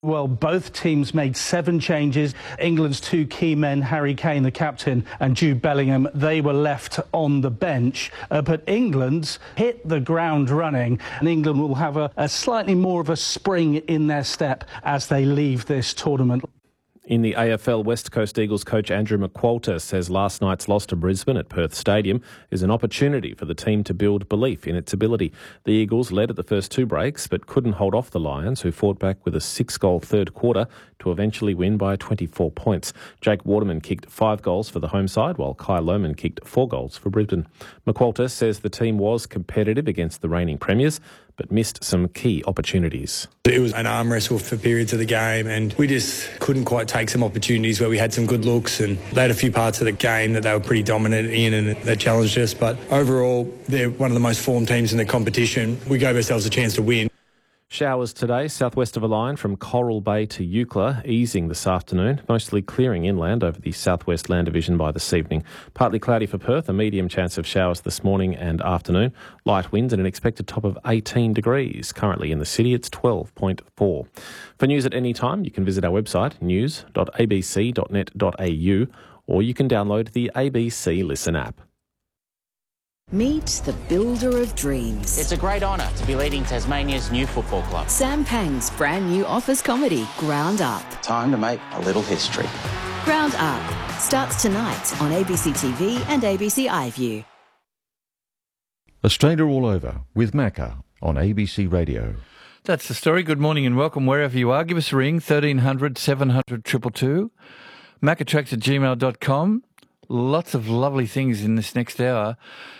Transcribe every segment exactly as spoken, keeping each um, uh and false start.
Well, both teams made seven changes. England's two key men, Harry Kane, the captain, and Jude Bellingham, they were left on the bench. Uh, but England hit the ground running, and England will have a, a slightly more of a spring in their step as they leave this tournament. In the A F L, West Coast Eagles coach Andrew McQualter says last night's loss to Brisbane at Perth Stadium is an opportunity for the team to build belief in its ability. The Eagles led at the first two breaks but couldn't hold off the Lions, who fought back with a six-goal third quarter to eventually win by twenty-four points. Jake Waterman kicked five goals for the home side, while Kai Lohmann kicked four goals for Brisbane. McQualter says the team was competitive against the reigning premiers, but missed some key opportunities. It was an arm wrestle for periods of the game, and we just couldn't quite take some opportunities where we had some good looks, and they had a few parts of the game that they were pretty dominant in and they challenged us. But overall, they're one of the most formed teams in the competition. We gave ourselves a chance to win. Showers today, southwest of a line from Coral Bay to Eucla, easing this afternoon, mostly clearing inland over the southwest land division by this evening. Partly cloudy for Perth, a medium chance of showers this morning and afternoon. Light winds and an expected top of eighteen degrees. Currently in the city, it's twelve point four. For news at any time, you can visit our website, news dot a b c dot net dot a u, or you can download the A B C Listen app. Meet the builder of dreams. It's a great honour to be leading Tasmania's new football club. Sam Pang's brand new office comedy, Ground Up. Time to make a little history. Ground Up starts tonight on A B C T V and A B C iView. Australia All Over with Macca on A B C Radio. That's the story. Good morning and welcome wherever you are. Give us a ring, thirteen hundred, seven hundred, two two two. maccatracks at gmail dot com. Lots of lovely things in this next hour.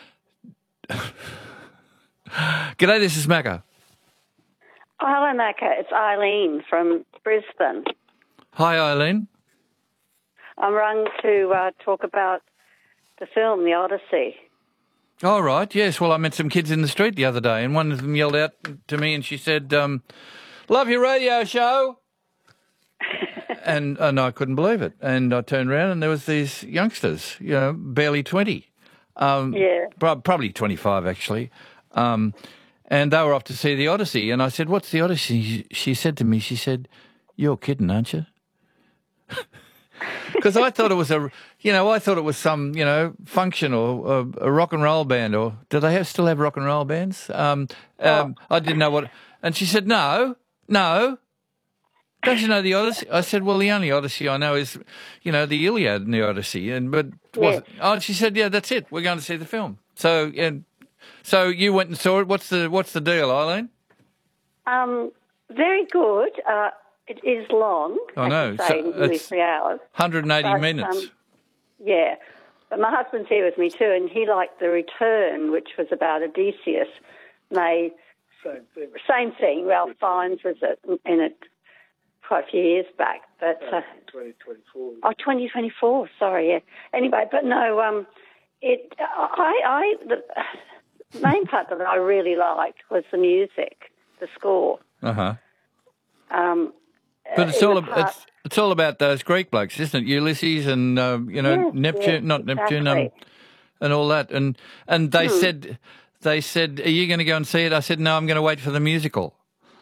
G'day, this is Macca. Oh, hello, Macca. It's Eileen from Brisbane. Hi, Eileen. I'm rung to uh, talk about the film, The Odyssey. All right, yes. Well, I met some kids in the street the other day, and one of them yelled out to me and she said, um, love your radio show. and, and I couldn't believe it. And I turned around and there was these youngsters, you know, barely twenty. Um, yeah. Probably twenty-five, actually. Um, and they were off to see The Odyssey. And I said, what's The Odyssey? She said to me, she said, you're kidding, aren't you? Because I thought it was a, you know, I thought it was some, you know, function or a, a rock and roll band. Or do they have, still have rock and roll bands? Um, um, oh. I didn't know what. And she said, no, no. Don't you know the Odyssey? I said, well, the only Odyssey I know is, you know, the Iliad and the Odyssey. And but yeah. Oh, she said, yeah, that's it. We're going to see the film. So, and so you went and saw it. What's the what's the deal, Eileen? Um, very good. Uh, it is long. I know. I say, so nearly it's three hours. one hundred eighty but, minutes. Um, yeah, but my husband's here with me too, and he liked The Return, which was about Odysseus. And they same thing. Same thing. Ralph Fiennes was in it. Quite a few years back, but uh, twenty twenty-four. Oh, twenty twenty-four. Sorry, yeah. Anyway, but no, um, it. I, I, the main part that I really liked was the music, the score. Uh huh. Um, but it's all part, it's it's all about those Greek blokes, isn't it? Ulysses and uh, you know yes, Neptune, yes, not exactly. Neptune, um, and all that. And and they hmm. said they said, "Are you going to go and see it?" I said, "No, I'm going to wait for the musical."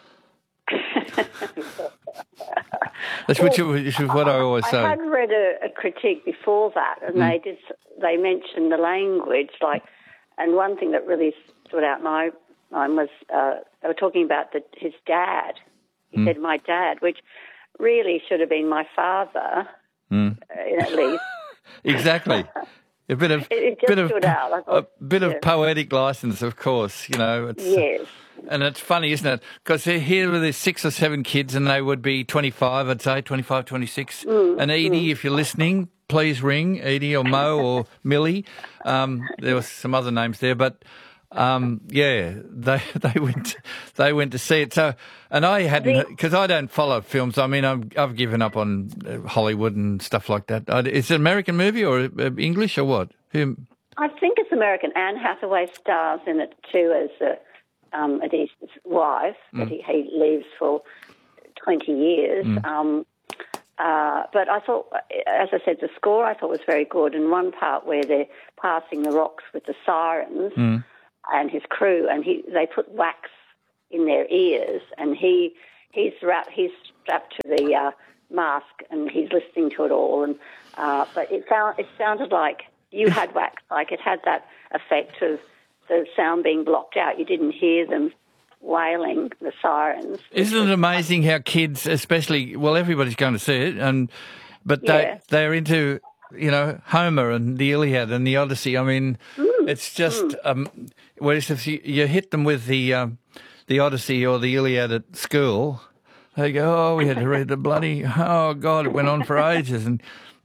That's well, which, which is what I always I say. I had read a, a critique before that, and mm. they did. They mentioned the language, like, and one thing that really stood out in my mind was uh, they were talking about the, his dad. He mm. said, "My dad," which really should have been my father, mm. uh, at least. Exactly. A bit of it, it just bit of stood out. Thought, a bit yeah. of poetic license, of course. You know. It's, yes. And it's funny, isn't it? Because here were there's six or seven kids and they would be twenty-five, I'd say, twenty-five, twenty-six. Mm, and Edie, mm. if you're listening, please ring, Edie or Mo or Millie. Um, there were some other names there, but um, yeah, they they went they went to see it. So, and I hadn't, because I don't follow films. I mean, I'm, I've given up on Hollywood and stuff like that. Is it an American movie or English or what? Who? I think it's American. Anne Hathaway stars in it too as a Um, Odysseus' wife that mm. he, he leaves for twenty years. Mm. Um, uh, but I thought, as I said, the score I thought was very good. And one part where they're passing the rocks with the sirens mm. and his crew, and he they put wax in their ears, and he he's wrapped, he's strapped to the uh, mask and he's listening to it all. And uh, but it sound, it sounded like you had wax, like it had that effect of the sound being blocked out. You didn't hear them wailing, the sirens. Isn't it amazing how kids, especially, well, everybody's going to see it, and but they Yeah. they're into, you know, Homer and the Iliad and the Odyssey. I mean, Mm, it's just mm. um, whereas if you, you hit them with the um, the Odyssey or the Iliad at school, they go, "Oh, we had to read the bloody oh God, it went on for ages." And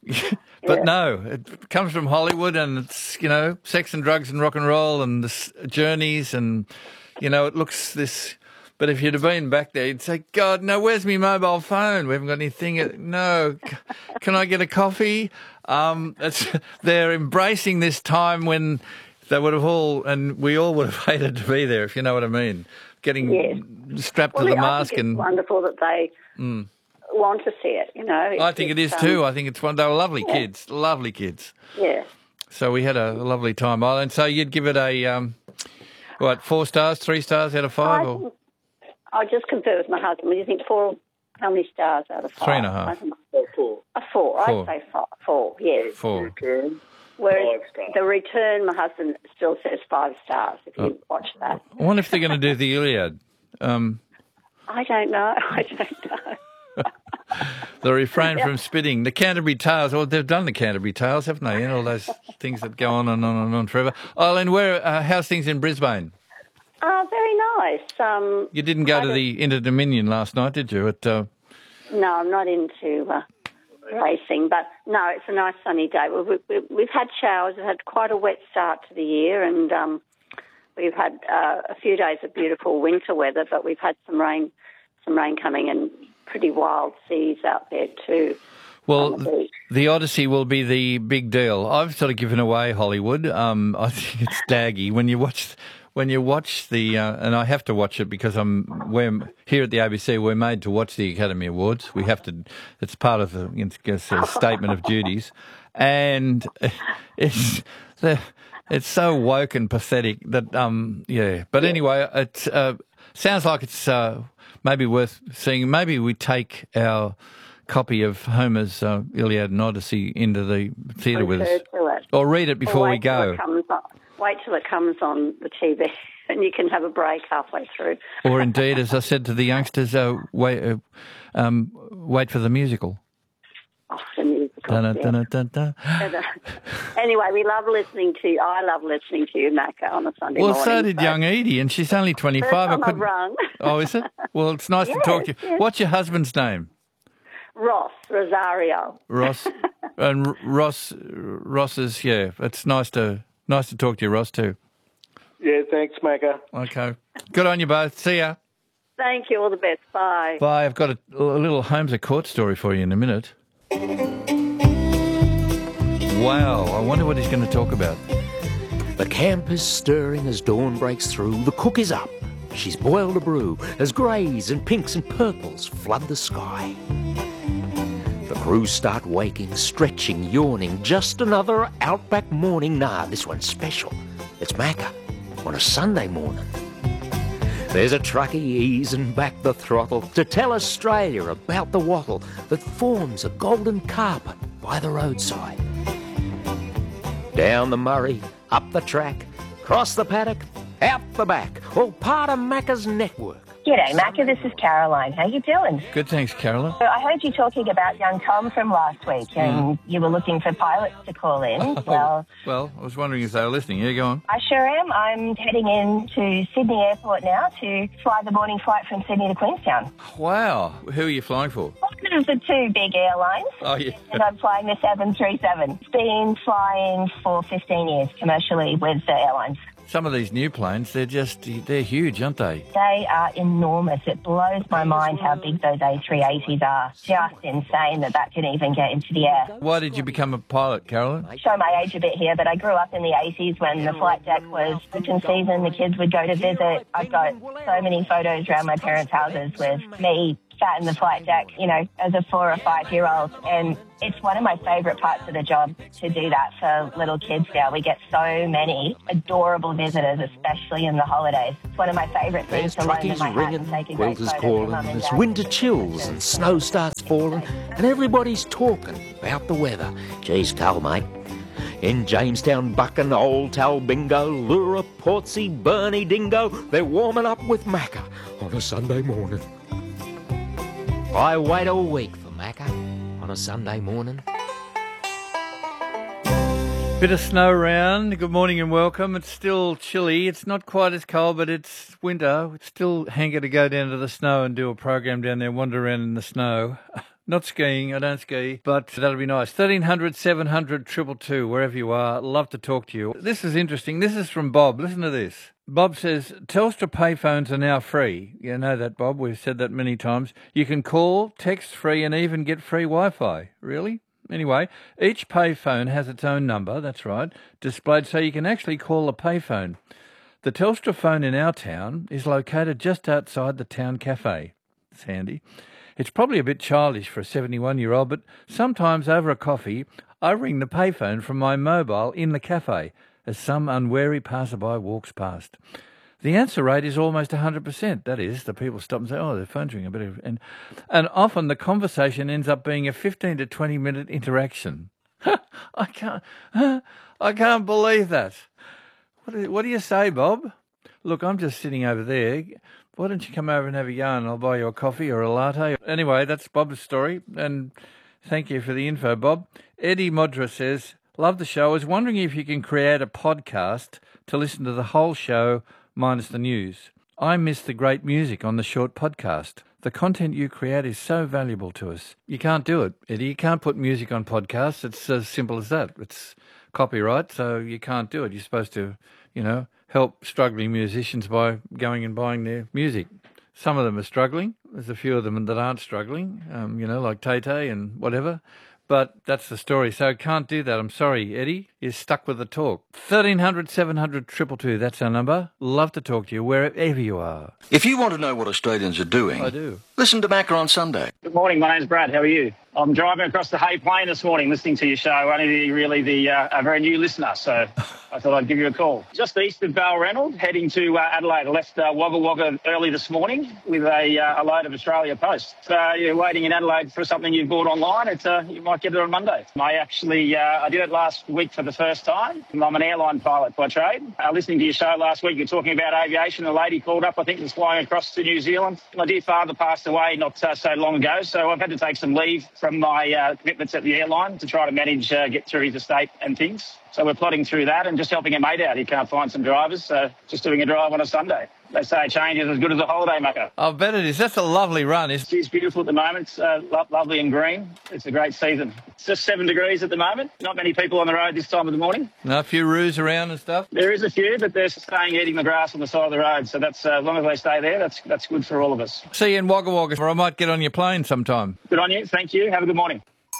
but Yeah. no, it comes from Hollywood, and it's, you know, sex and drugs and rock and roll and the s- journeys, and you know, it looks this. But if you'd have been back there, you'd say, God, no, where's my mobile phone? We haven't got anything. No, C- can I get a coffee? Um, it's, they're embracing this time when they would have all, and we all would have hated to be there, if you know what I mean. Getting Yes. strapped Well, to the I mask. think it's And wonderful that they mm, want to see it, you know. It's, I think it is um, too. I think it's one. They were lovely yeah. kids, lovely kids. Yeah. So we had a, a lovely time. And so you'd give it a, um, what, four stars, three stars out of five? I Or? think, I'll just compare with my husband. What do you think? Four? How many stars out of five? Three and a half. I think- Four. A four. Four. I'd say five. Four. Yes. Four. Whereas the return, my husband still says five stars. If you watch that, I wonder if they're going to do the Iliad. Um, I don't know. I don't know. the refrain from spitting. The Canterbury Tales. Well, they've done the Canterbury Tales, haven't they? You know, all those things that go on and on and on forever. Oh, and where? Uh, how's things in Brisbane? Uh, very nice. Um, You didn't go I to don't- the Inter Dominion last night, did you? At uh, No, I'm not into uh, racing, but no, it's a nice sunny day. We've, we've, we've had showers. We've had quite a wet start to the year, and um, we've had uh, a few days of beautiful winter weather, but we've had some rain, some rain coming, and pretty wild seas out there too. Well, on the beach. the Odyssey will be the big deal. I've sort of given away Hollywood. Um, I think it's daggy when you watch when you watch the, uh, and I have to watch it because I'm we're here at the A B C. We're made to watch the Academy Awards. We have to. It's part of the you know, it's a statement of duties, and it's the it's so woke and pathetic that um yeah. But anyway, it uh, sounds like it's uh, maybe worth seeing. Maybe we take our copy of Homer's uh, Iliad and Odyssey into the theatre with us, Refer to it. or read it before Or we wait till go, it comes on- Wait till it comes on the T V, and you can have a break halfway through. or indeed, as I said to the youngsters, uh, wait, uh, um, wait for the musical. Oh, the musical. Dun, yeah. dun, dun, dun. Anyway, we love listening to you. I love listening to you, Macca, on a Sunday Well, morning. so did young Edie, and she's only twenty-five. First I time I've couldn't. rung. Oh, is it? Well, it's nice to talk to you. Yes, yes. What's your husband's name? Ross Rosario. Ross. And R- Ross, Ross is yeah. It's nice to nice to talk to you, Ross, too. Yeah, thanks, Macca. Okay. Good on you both. See ya. Thank you. All the best. Bye. Bye. I've got a, a little Holmes at Court story for you in a minute. Wow. I wonder what he's going to talk about. The camp is stirring as dawn breaks through. The cook is up. She's boiled a brew as greys and pinks and purples flood the sky. The crew start waking, stretching, yawning. Just another outback morning. Nah, this one's special. It's Macca on a Sunday morning. There's a truckie easing back the throttle to tell Australia about the wattle that forms a golden carpet by the roadside. Down the Murray, up the track, across the paddock, out the back, all part of Macca's network. G'day, Macca. This is Caroline. How you doing? Good, thanks, Caroline. So I heard you talking about young Tom from last week, and you were looking for pilots to call in. Well, Well, I was wondering if they were listening. Yeah, go on. I sure am. I'm heading in to Sydney Airport now to fly the morning flight from Sydney to Queenstown. Wow. Who are you flying for? One of the two big airlines, Oh, yeah. and I'm flying the seven three seven. It's been flying for fifteen years commercially with the airlines. Some of these new planes, they're just, they're huge, aren't they? They are enormous. It blows my mind how big those A three eighties are. Just insane that that can even get into the air. Why did you become a pilot, Caroline? Show my age a bit here, but I grew up in the eighties when the flight deck was open season. The kids would go to visit. I've got so many photos around my parents' houses with me sat in the flight deck, you know, as a four or five-year-old, and it's one of my favourite parts of the job to do that for little kids now. We get so many adorable visitors, especially in the holidays. It's one of my favourite things to loan them my hat and take a great quilters photo calling, for mum and as dad. winter chills and snow starts falling, and everybody's talking about the weather. Geez, cold, mate. In Jamestown, Buchan, Old Talbingo, Lura, Portsea, Burnie, Dingo, they're warming up with Macca on a Sunday morning. I wait all week for Macca on a Sunday morning. Bit of snow around. Good morning and welcome. It's still chilly. It's not quite as cold, but it's winter. It's still hanker to go down to the snow and do a program down there, wander around in the snow. Not skiing, I don't ski, but that'll be nice. thirteen hundred, seven hundred, two two two, wherever you are. Love to talk to you. This is interesting. This is from Bob. Listen to this. Bob says, Telstra payphones are now free. You know that, Bob. We've said that many times. You can call, text free, and even get free Wi-Fi. Really? Anyway, each payphone has its own number, that's right, displayed so you can actually call a payphone. The Telstra phone in our town is located just outside the town cafe. It's handy. It's probably a bit childish for a seventy-one-year-old, but sometimes over a coffee, I ring the payphone from my mobile in the cafe as some unwary passerby walks past. The answer rate is almost one hundred percent. That is, the people stop and say, oh, their phone's ringing. Better. And, and often the conversation ends up being a fifteen to twenty-minute interaction. I can't, I can't believe that. What do, what do you say, Bob? Look, I'm just sitting over there. Why don't you come over and have a yarn? I'll buy you a coffee or a latte. Anyway, that's Bob's story, and thank you for the info, Bob. Eddie Modra says, love the show. I was wondering if you can create a podcast to listen to the whole show minus the news. I miss the great music on the short podcast. The content you create is so valuable to us. You can't do it, Eddie. You can't put music on podcasts. It's as simple as that. It's copyright, so you can't do it. You're supposed to, you know, help struggling musicians by going and buying their music. Some of them are struggling. There's a few of them that aren't struggling, um, you know, like Tay-Tay and whatever. But that's the story. So can't do that. I'm sorry, Eddie. You're stuck with the talk. thirteen hundred, seven hundred, two two two. That's our number. Love to talk to you wherever you are. If you want to know what Australians are doing, I do. Listen to Macca on Sunday. Good morning. My name's Brad. How are you? I'm driving across the Hay Plain this morning listening to your show. Only really the uh, a very new listener, so I thought I'd give you a call. Just east of Balranald, heading to uh, Adelaide. I left uh, Wagga Wagga early this morning with a, uh, a load of Australia Post. So uh, you're waiting in Adelaide for something you've bought online. It's, uh, you might get it on Monday. I actually, uh, I did it last week for the first time. I'm an airline pilot by trade. Uh, listening to your show last week, you're talking about aviation. A lady called up, I think was flying across to New Zealand. My dear father passed away not uh, so long ago, so I've had to take some leave from my uh, commitments at the airline to try to manage, uh, get through his estate and things. So we're plodding through that and just helping a mate out. He can't find some drivers, so just doing a drive on a Sunday. They say a change is as good as a holiday, Macca. I bet it is. That's a lovely run. Isn't it? It's beautiful at the moment. It's uh, lo- lovely and green. It's a great season. It's just seven degrees at the moment. Not many people on the road this time of the morning. No, a few roos around and stuff? There is a few, but they're staying eating the grass on the side of the road. So that's uh, as long as they stay there, that's that's good for all of us. See you in Wagga Wagga, or I might get on your plane sometime. Good on you. Thank you. Have a good morning.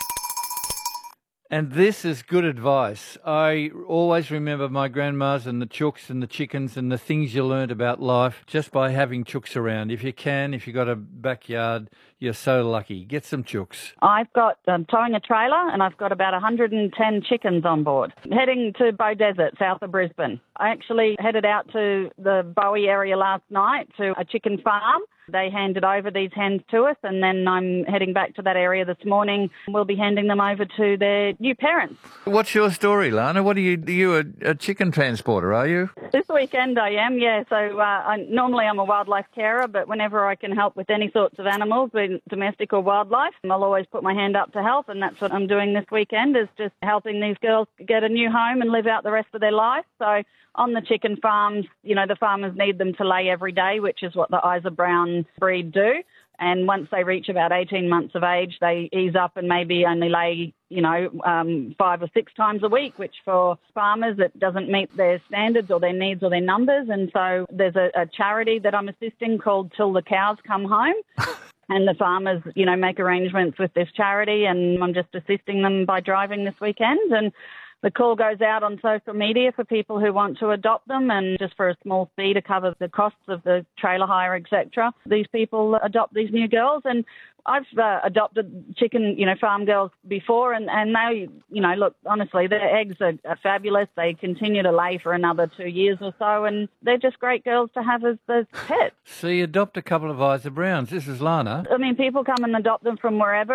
And this is good advice. I always remember my grandmas and the chooks and the chickens and the things you learned about life just by having chooks around. If you can, if you've got a backyard, you're so lucky. Get some chooks. I've got um, towing a trailer and I've got about one hundred ten chickens on board. Heading to Bow Desert, south of Brisbane. I actually headed out to the Bowie area last night to a chicken farm. They handed over these hens to us, and then I'm heading back to that area this morning. We'll be handing them over to their new parents. What's your story, Lana? What are you? Are you a, a chicken transporter, are you? This weekend I am, yeah. So uh, I, normally I'm a wildlife carer, but whenever I can help with any sorts of animals, be domestic or wildlife, I'll always put my hand up to help, and that's what I'm doing this weekend, is just helping these girls get a new home and live out the rest of their life. So on the chicken farms, you know, the farmers need them to lay every day, which is what the Isa Brown breed do. And once they reach about eighteen months of age, they ease up and maybe only lay, you know, um, five or six times a week, which for farmers, it doesn't meet their standards or their needs or their numbers. And so there's a, a charity that I'm assisting called Till the Cows Come Home. And the farmers, you know, make arrangements with this charity, and I'm just assisting them by driving this weekend. And the call goes out on social media for people who want to adopt them, and just for a small fee to cover the costs of the trailer hire, et cetera, these people adopt these new girls. And I've uh, adopted chicken, you know, farm girls before, and, and they, you know, look, honestly, their eggs are, are fabulous. They continue to lay for another two years or so, and they're just great girls to have as, as pets. So you adopt a couple of Isa Browns. This is Lana. I mean, people come and adopt them from wherever.